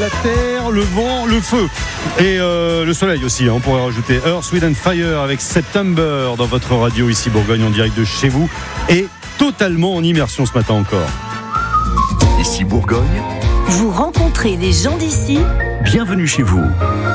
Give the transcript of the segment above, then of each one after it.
la terre, le vent, le feu et le soleil aussi, on pourrait rajouter Earth, Wind and Fire avec September dans votre radio ici Bourgogne en direct de chez vous et totalement en immersion ce matin encore. Ici Bourgogne, vous rencontrez les gens d'ici. Bienvenue chez vous.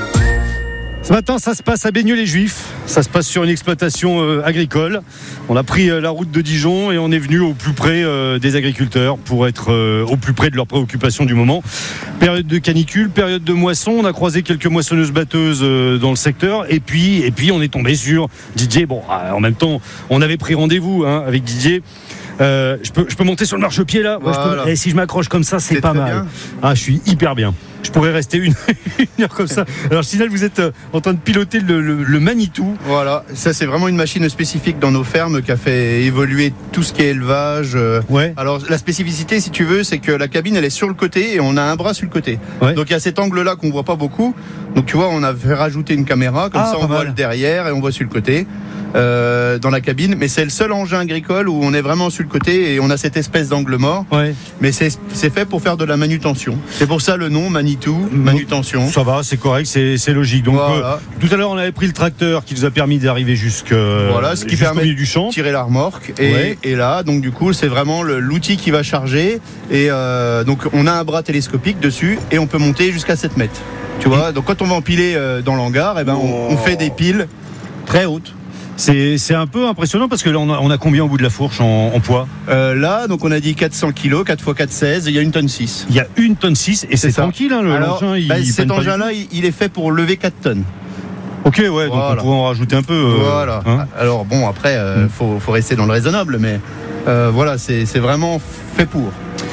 Ce matin, ça se passe à Baigneux-les-Juifs. Ça se passe sur une exploitation agricole. On a pris la route de Dijon et on est venu au plus près des agriculteurs pour être au plus près de leurs préoccupations du moment. Période de canicule, période de moisson. On a croisé quelques moissonneuses-batteuses dans le secteur. Et puis, on est tombé sur Didier. Bon, en même temps, on avait pris rendez-vous avec Didier. Je peux monter sur le marchepied là. Voilà. Et si je m'accroche comme ça, c'est pas mal. Bien. Ah, je suis hyper bien. Je pourrais rester une heure comme ça. Alors, je signale, vous êtes en train de piloter le Manitou. Voilà, ça c'est vraiment une machine spécifique dans nos fermes qui a fait évoluer tout ce qui est élevage. Ouais. Alors la spécificité, si tu veux, c'est que la cabine elle est sur le côté et on a un bras sur le côté. Ouais. Donc il y a cet angle-là qu'on voit pas beaucoup. Donc tu vois, on a fait rajouter une caméra, comme ça on voit le derrière et on voit sur le côté. Dans la cabine, mais c'est le seul engin agricole où on est vraiment sur le côté et on a cette espèce d'angle mort. Ouais. Mais c'est fait pour faire de la manutention. C'est pour ça le nom Manitou, manutention. Ça va, c'est correct, c'est logique. Donc Voilà. tout à l'heure, on avait pris le tracteur qui nous a permis d'arriver jusqu'au Ce qui permet milieu du champ. de tirer la remorque et là, donc du coup, c'est vraiment l'outil qui va charger et donc on a un bras télescopique dessus et on peut monter jusqu'à 7 mètres. Tu vois, donc quand on va empiler dans l'hangar, on fait des piles très hautes. C'est un peu impressionnant parce que là, on a combien au bout de la fourche en poids Là, donc on a dit 400 kg, 4 x 4, 16, et il y a 1,6 tonne. Il y a 1,6 tonne et c'est ça. tranquille, hein, l'engin. Cet engin-là, il est fait pour lever 4 tonnes. Ok, ouais, donc on pourrait en rajouter un peu. Voilà. Alors bon, après, faut rester dans le raisonnable, mais voilà, c'est vraiment fait pour.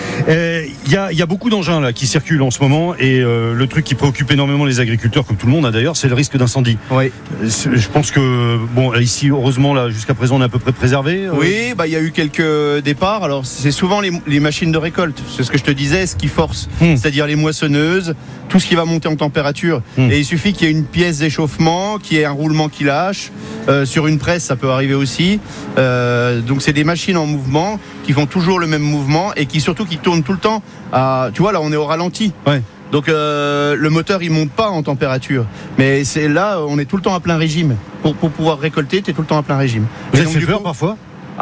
Il y a beaucoup d'engins là qui circulent en ce moment et le truc qui préoccupe énormément les agriculteurs, comme tout le monde d'ailleurs, c'est le risque d'incendie. Oui. Je pense que ici heureusement là jusqu'à présent on est à peu près préservé. Oui, il y a eu quelques départs. Alors c'est souvent les machines de récolte. C'est ce que je te disais, ce qui force, c'est-à-dire les moissonneuses, tout ce qui va monter en température. Et il suffit qu'il y ait une pièce d'échauffement, qu'il y ait un roulement qui lâche. Sur une presse, ça peut arriver aussi. Donc c'est des machines en mouvement qui font toujours le même mouvement et qui tournent tout le temps. Tu vois, là on est au ralenti. Ouais. Donc le moteur il monte pas en température. Mais c'est là, on est tout le temps à plein régime. Pour pouvoir récolter, tu es tout le temps à plein régime. Vous avez fait peur parfois ?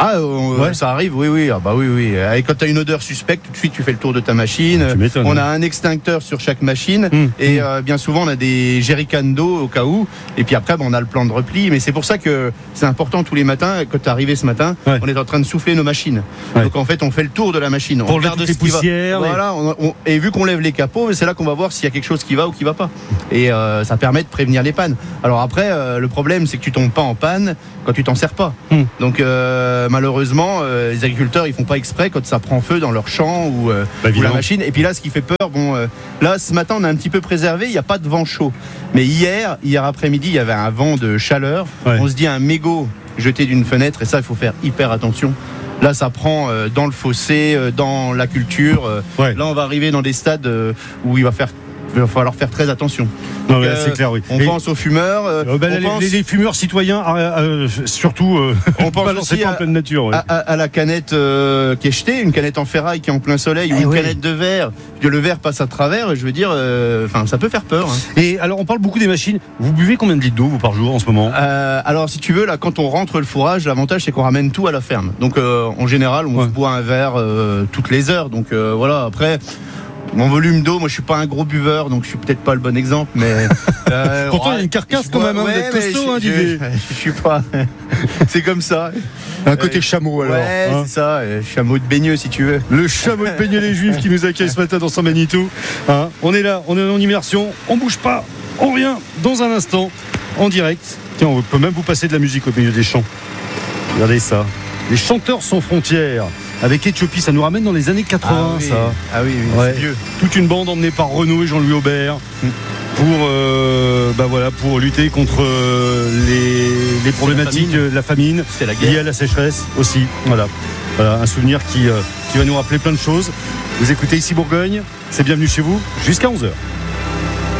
Ça arrive, oui. Oui. Et quand tu as une odeur suspecte, tout de suite tu fais le tour de ta machine. On a un extincteur sur chaque machine et bien souvent on a des jerrycans d'eau au cas où. Et puis après, on a le plan de repli. Mais c'est pour ça que c'est important tous les matins. Quand tu es arrivé ce matin, on est en train de souffler nos machines. Donc en fait, on fait le tour de la machine. Pour lever toutes les poussières. Voilà. Et vu qu'on lève les capots, c'est là qu'on va voir s'il y a quelque chose qui va ou qui va pas. Et ça permet de prévenir les pannes. Alors après, le problème, c'est que tu tombes pas en panne quand tu t'en sers pas. Donc malheureusement, les agriculteurs ils font pas exprès quand ça prend feu dans leur champ ou la machine. Et puis là, ce qui fait peur, là ce matin on a un petit peu préservé, il n'y a pas de vent chaud. Mais hier après-midi, il y avait un vent de chaleur. On se dit un mégot jeté d'une fenêtre et ça, il faut faire hyper attention. Là, ça prend dans le fossé, dans la culture. Là, on va arriver dans des stades où il va falloir faire très attention. Donc, c'est clair, oui. On pense aux fumeurs. Les fumeurs citoyens, surtout, on pense aussi pas en pleine nature. À la canette qui est jetée, une canette en ferraille qui est en plein soleil, ou une canette de verre, que le verre passe à travers. Je veux dire, ça peut faire peur. Et alors, on parle beaucoup des machines. Vous buvez combien de litres d'eau vous par jour en ce moment Alors, si tu veux, là, quand on rentre le fourrage, l'avantage c'est qu'on ramène tout à la ferme. Donc, en général, on se boit un verre toutes les heures. Donc, voilà. Après. Mon volume d'eau, moi je suis pas un gros buveur, donc je suis peut-être pas le bon exemple, mais pourtant il y a une carcasse quand même, costaud, je suis pas. C'est comme ça. Un côté chameau alors. Ouais, c'est ça, chameau de Baigneux si tu veux. Le chameau de Baigneux-les-Juifs qui nous accueille ce matin dans son Manitou. On est là, on est en immersion, on bouge pas, on revient dans un instant en direct. Tiens, on peut même vous passer de la musique au milieu des champs. Regardez ça. Les chanteurs sans frontières. Avec Éthiopie, ça nous ramène dans les années 80, ça. Ah oui, c'est vieux. Toute une bande emmenée par Renaud et Jean-Louis Aubert pour lutter contre les problématiques de la famine liées à la sécheresse aussi. Voilà, un souvenir qui va nous rappeler plein de choses. Vous écoutez ici Bourgogne, c'est bienvenue chez vous jusqu'à 11h.